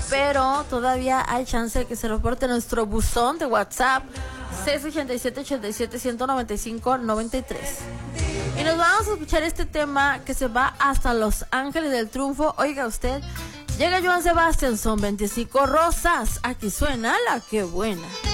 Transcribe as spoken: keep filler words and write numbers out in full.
pero todavía hay chance de que se reporte nuestro buzón de WhatsApp seis ochenta y siete, ochenta y siete, ciento noventa y cinco, noventa y tres. Y nos vamos a escuchar este tema que se va hasta Los Ángeles del Triunfo. Oiga usted, llega Joan Sebastián, son veinticinco rosas. Aquí suena La Que Buena.